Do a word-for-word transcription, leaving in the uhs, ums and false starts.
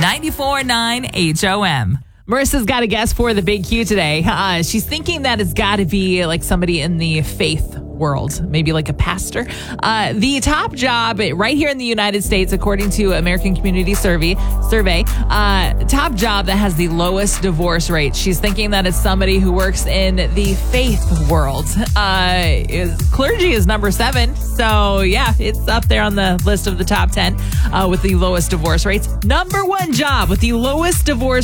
ninety-four point nine H O M. Marissa's got a guess for the Big Q today. Uh, she's thinking that it's got to be like somebody in the faith world, maybe like a pastor. Uh, the top job right here in the United States, according to American Community Survey, survey uh, top job that has the lowest divorce rate. She's thinking that it's somebody who works in the faith world. Uh, is, clergy is number seven. So, yeah, it's up there on the list of the top ten uh, with the lowest divorce rates. Number one job with the lowest divorce